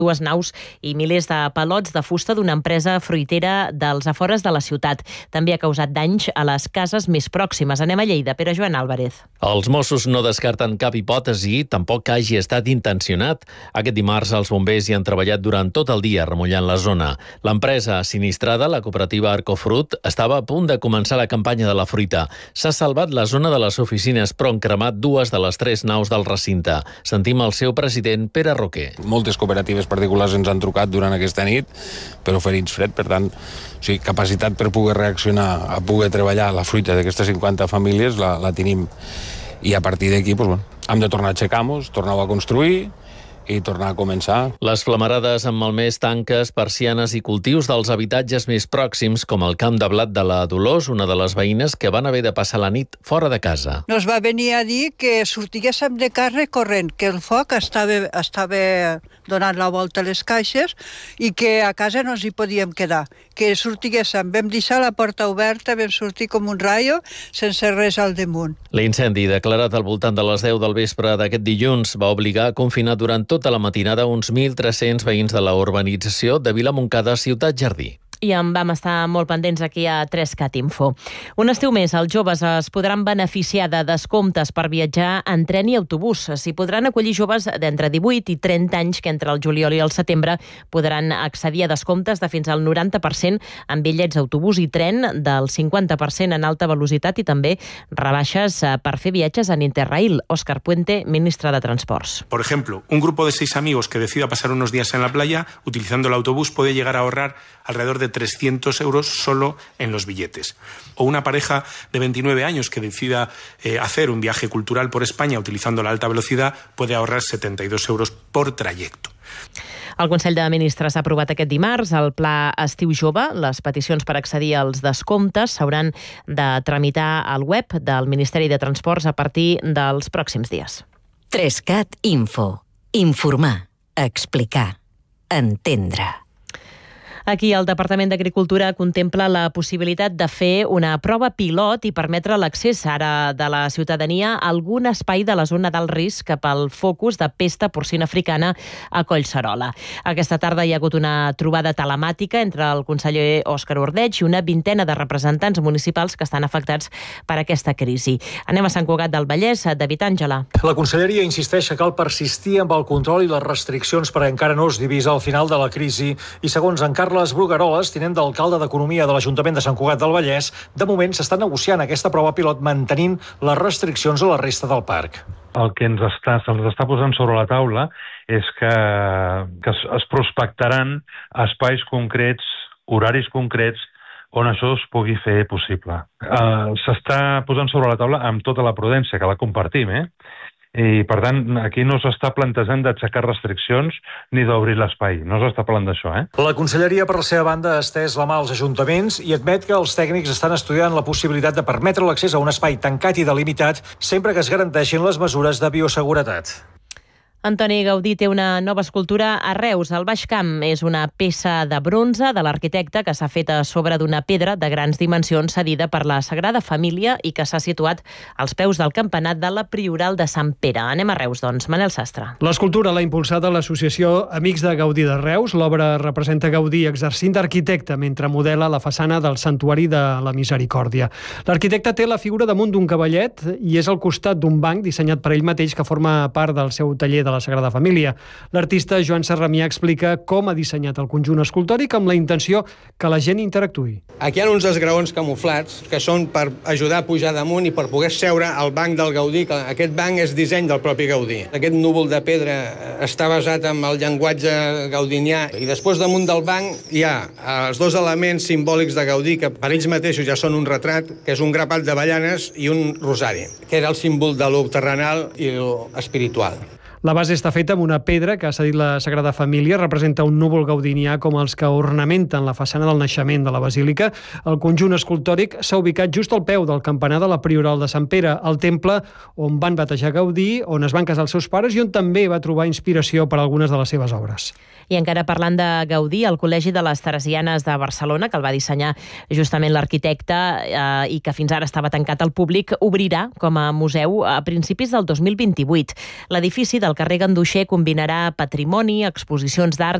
dues naus i milers de palots de fusta d'una empresa fruitera dels afores de la ciutat. També ha causat danys a les cases més pròximes. Anem a Lleida. Pere Joan Álvarez. Els Mossos no descarten cap hipòtesi, tampoc que hagi estat intencionat. Aquest dimarts els bombers hi han treballat durant tot el dia remullant la zona. L'empresa sinistrada, la cooperativa Arcofrut, estava a punt de començar la campanya de la fruita. S'ha salvat la zona de les oficines, però han cremat dues de les 3 naus del recinte. Sentim el seu president, Pere Roquer. Moltes cooperatives particulars ens han trucat durant aquesta nit per oferir-nos fred, per tant, capacitat per poder reaccionar, a poder treballar la fruita d'aquestes 50 famílies la tenim. I a partir d'aquí hem de tornar a aixecar-nos, tornar a construir i tornar a començar. Les flamarades han malmès tanques, persianes i cultius dels habitatges més pròxims, com el camp de blat de la Dolors, una de les veïnes que van haver de passar la nit fora de casa. Nos va venir a dir que sortiguéssim de carrer corrent, que el foc estava donant la volta a les caixes i que a casa no ens hi podíem quedar. Que sortiguéssim, vam deixar la porta oberta, vam sortir com un raio sense res al damunt. L'incendi, declarat al voltant de les 10 del vespre d'aquest dilluns, va obligar a confinar durant tota la matinada uns 1.300 veïns de la urbanització de Vilamoncada, Ciutat Jardí. I en vam estar molt pendents aquí a 3CAT Info. Un estiu més, els joves es podran beneficiar de descomptes per viatjar en tren i autobús. S'hi podran acollir joves d'entre 18 i 30 anys que entre el juliol i el setembre podran accedir a descomptes de fins al 90% en bitllets d'autobús i tren, del 50% en alta velocitat i també rebaixes per fer viatges en Interrail. Óscar Puente, ministre de Transports. Por ejemplo, un grupo de 6 amigos que decida pasar unos días en la playa utilizando el autobús puede llegar a ahorrar alrededor de 300 euros solo en los billetes. O una pareja de 29 años que decida hacer un viaje cultural por España utilizando la alta velocidad puede ahorrar 72 euros por trayecto. El Consell de Ministres ha aprovat aquest dimarts el Pla Estiu Jove. Les peticions per accedir als descomptes s'hauran de tramitar al web del Ministeri de Transports a partir dels pròxims dies. 3CAT Info. Informar, explicar, entendre. Aquí el Departament d'Agricultura contempla la possibilitat de fer una prova pilot i permetre l'accés ara de la ciutadania a algun espai de la zona d'alt risc cap al focus de pesta porcina africana a Collserola. Aquesta tarda hi ha hagut una trobada telemàtica entre el conseller Òscar Ordeig i una vintena de representants municipals que estan afectats per aquesta crisi. Anem a Sant Cugat del Vallès, David Àngela. La conselleria insisteix que cal persistir amb el control i les restriccions perquè encara no es divisa al final de la crisi i segons en Carles Brugaroles, tinent d'alcalde d'Economia de l'Ajuntament de Sant Cugat del Vallès, de moment s'està negociant aquesta prova pilot mantenint les restriccions a la resta del parc. El que se'ns està posant sobre la taula és que es prospectaran espais concrets, horaris concrets, on això es pugui fer possible. S'està posant sobre la taula amb tota la prudència, que la compartim, I, per tant, aquí no s'està plantejant d'aixecar restriccions ni d'obrir l'espai. No s'està parlant d'això, La conselleria, per la seva banda, ha estès la mà als ajuntaments i admet que els tècnics estan estudiant la possibilitat de permetre l'accés a un espai tancat i delimitat sempre que es garanteixin les mesures de bioseguretat. Antoni Gaudí té una nova escultura a Reus. El Baix Camp és una peça de bronze de l'arquitecte que s'ha fet a sobre d'una pedra de grans dimensions cedida per la Sagrada Família i que s'ha situat als peus del campanar de la Prioral de Sant Pere. Anem a Reus, doncs. Manel Sastre. L'escultura l'ha impulsada l'associació Amics de Gaudí de Reus. L'obra representa Gaudí exercint d'arquitecte mentre modela la façana del Santuari de la Misericòrdia. L'arquitecte té la figura damunt d'un cavallet i és al costat d'un banc dissenyat per ell mateix que forma part del seu taller de la Sagrada Família. L'artista Joan Serramià explica com ha dissenyat el conjunt escultòric amb la intenció que la gent interactuï. Aquí hi ha uns esgraons camuflats que són per ajudar a pujar damunt i per poder seure al banc del Gaudí, que aquest banc és disseny del propi Gaudí. Aquest núvol de pedra està basat en el llenguatge gaudinià i després damunt del banc hi ha els dos elements simbòlics de Gaudí que per ells mateixos ja són un retrat, que és un grapat d'avellanes i un rosari, que era el símbol de lo terrenal i lo espiritual. La base està feta amb una pedra que ha cedit la Sagrada Família, representa un núvol gaudinià com els que ornamenten la façana del naixement de la basílica. El conjunt escultòric s'ha ubicat just al peu del campanar de la Prioral de Sant Pere, el temple on van batejar Gaudí, on es van casar els seus pares i on també va trobar inspiració per a algunes de les seves obres. I encara parlant de Gaudí, el Col·legi de les Teresianes de Barcelona, que el va dissenyar justament l'arquitecte i que fins ara estava tancat al públic, obrirà com a museu a principis del 2028. L'edifici de el carrer Ganduixer combinarà patrimoni, exposicions d'art